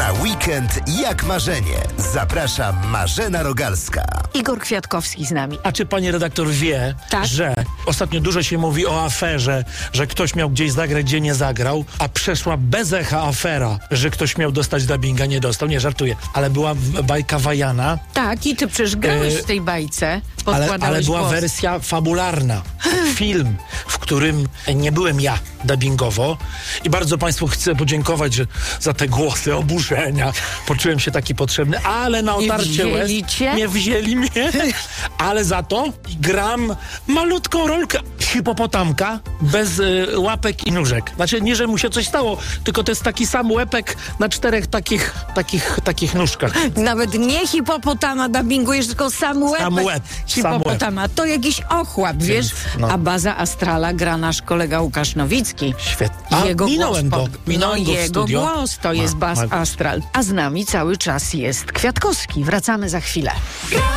Na weekend jak marzenie. Zaprasza Marzena Rogalska. Igor Kwiatkowski z nami. A czy pani redaktor wie, Tak. że ostatnio dużo się mówi o aferze, że ktoś miał gdzieś zagrać, gdzie nie zagrał, a przeszła bez echa afera, że ktoś miał dostać dubbinga, nie dostał. Nie, żartuję. Ale była bajka Wajana, Tak, i ty przecież grałeś w tej bajce. ale Podkładałeś była głos. wersja fabularna. Film, w którym nie byłem ja dubbingowo. I bardzo państwu chcę podziękować za te głosy oburzenia. Poczułem się taki potrzebny, ale na otarcie łez wzięli cię? nie wzięli mnie. Ale za to gram malutką rolkę hipopotamka bez łapek i nóżek. Znaczy nie, że mu się coś stało, tylko to jest taki sam łepek na 4 takich nóżkach. Nawet nie hipopotama dubbingujesz, tylko sam łeb. Sam łeb. Hipopotama. To jakiś ochłap, wiesz? no. A baza Astrala gra nasz kolega Łukasz Nowicki. Świetnie. A Jego minąłem głos, go. Minąłem go w jego studio. głos to jest baz Astral. A z nami cały czas jest Kwiatkowski. Wracamy za chwilę.